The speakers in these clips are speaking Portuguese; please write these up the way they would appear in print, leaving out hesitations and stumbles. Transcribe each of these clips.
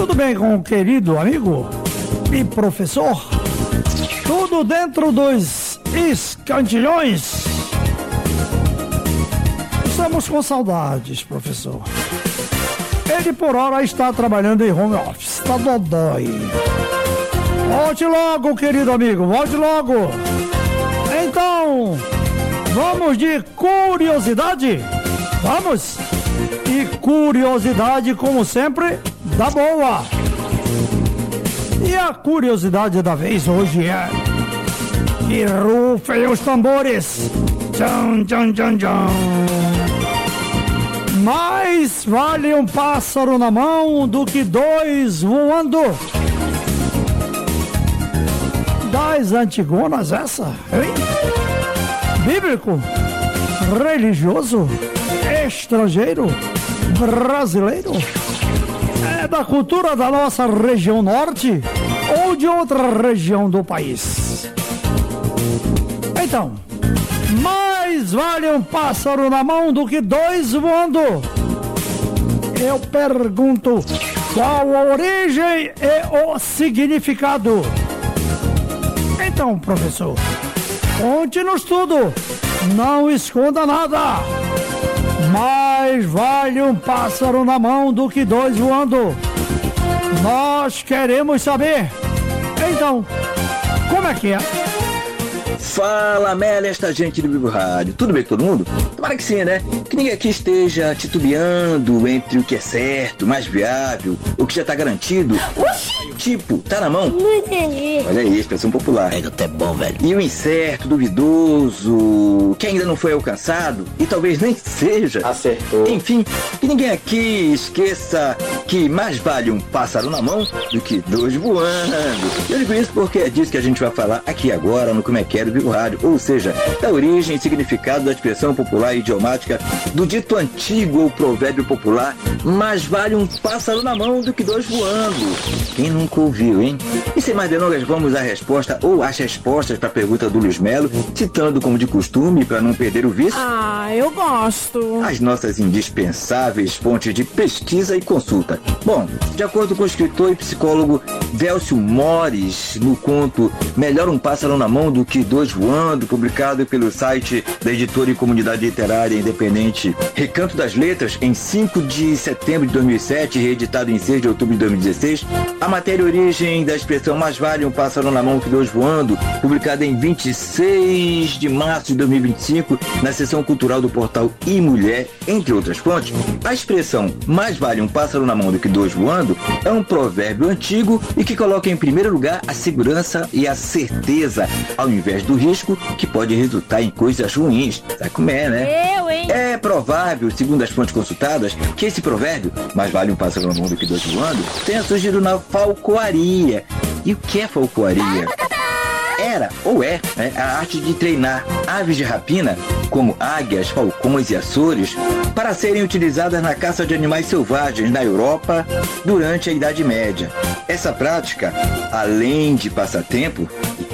Tudo bem com o querido amigo e professor? Tudo dentro dos escantilhões? Estamos com saudades, professor. Ele por hora está trabalhando em home office, tá dodói. Volte logo, querido amigo, volte logo. Então, vamos de curiosidade? Vamos? E curiosidade, como sempre, da boa. E a curiosidade da vez hoje é... que rufem os tambores. Tchan, tchan, tchan, tchan. Mais vale um pássaro na mão do que dois voando. Das antigonas essa, hein? Bíblico, religioso, estrangeiro, brasileiro? É da cultura da nossa região norte ou de outra região do país? Então, mais vale um pássaro na mão do que dois voando. Eu pergunto, qual a origem e o significado? Então, professor, conte-nos tudo, não esconda nada. Mais vale um pássaro na mão do que dois voando. Nós queremos saber. Então, como é que é? Fala, Amélia, esta gente do Vivo Rádio. Tudo bem com todo mundo? Tomara que sim, né? Que ninguém aqui esteja titubeando entre o que é certo, mais viável, o que já tá garantido. Tipo, tá na mão? Não entendi. Olha aí, expressão popular. É até bom, velho. E o incerto, duvidoso, que ainda não foi alcançado e talvez nem seja. Acertou. Enfim, que ninguém aqui esqueça que mais vale um pássaro na mão do que dois voando. Eu digo isso porque é disso que a gente vai falar aqui agora no Como é que é do Vivo Rádio, ou seja, da origem e significado da expressão popular e idiomática do dito antigo ou provérbio popular, mais vale um pássaro na mão do que dois voando. Quem nunca ouviu, hein? E sem mais delongas, vamos à resposta ou às respostas para a pergunta do Luiz Melo, citando como de costume, para não perder o vício, eu gosto. as nossas indispensáveis fontes de pesquisa e consulta. Bom, de acordo com o escritor e psicólogo Délcio Mores, no conto Melhor um Pássaro na Mão do que Dois Voando, publicado pelo site da editora e comunidade literária independente Recanto das Letras, em 5 de setembro de 2007, reeditado em 6 de outubro de 2016, a matéria origem da expressão mais vale um pássaro na mão que dois voando, publicada em 26 de março de 2025, na seção cultural do portal iMulher, entre outras fontes, a expressão mais vale um pássaro na mão do que dois voando é um provérbio antigo e que coloca em primeiro lugar a segurança e a certeza, ao invés do risco que pode resultar em coisas ruins. Sabe como é, né? É provável, segundo as fontes consultadas, que esse provérbio, mais vale um pássaro na mão do que dois voando, tenha surgido na falcoaria. E o que é falcoaria? Era, ou é, a arte de treinar aves de rapina, como águias, falcões e açores, para serem utilizadas na caça de animais selvagens na Europa durante a Idade Média. Essa prática, além de passatempo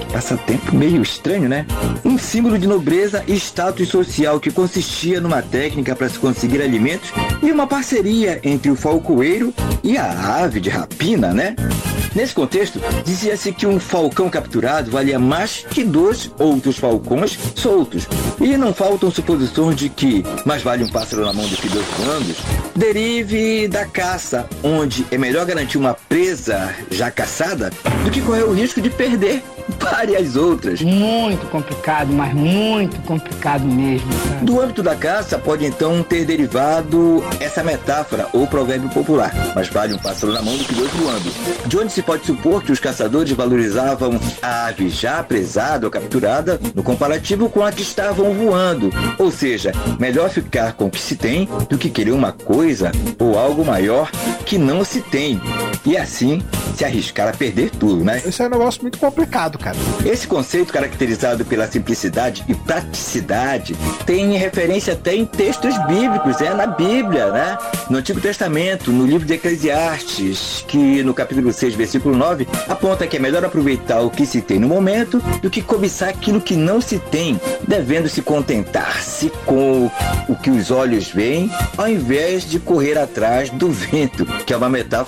meio estranho, né? Um símbolo de nobreza e status social que consistia numa técnica para se conseguir alimentos e uma parceria entre o falcoeiro e a ave de rapina, né? Nesse contexto, dizia-se que um falcão capturado valia mais que dois outros falcões soltos. E não faltam suposições de que mais vale um pássaro na mão do que dois voando derive da caça, onde é melhor garantir uma presa já caçada do que correr o risco de perder várias outras. Muito complicado, mas muito complicado mesmo, cara. Do âmbito da caça, pode então ter derivado essa metáfora ou provérbio popular, mas vale um pássaro na mão do que dois voando, de onde se pode supor que os caçadores valorizavam a ave já apresada ou capturada no comparativo com a que estavam voando, ou seja, melhor ficar com o que se tem do que querer uma coisa ou algo maior que não se tem, e assim se arriscar a perder tudo, né? Esse é um negócio muito complicado, cara. Esse conceito, caracterizado pela simplicidade e praticidade, tem referência até em textos bíblicos, na Bíblia, né? No Antigo Testamento, no livro de Eclesiastes, que no capítulo 6, versículo 9, aponta que é melhor aproveitar o que se tem no momento do que cobiçar aquilo que não se tem, devendo se contentar-se com o que os olhos veem, ao invés de correr atrás do vento, que é uma metáfora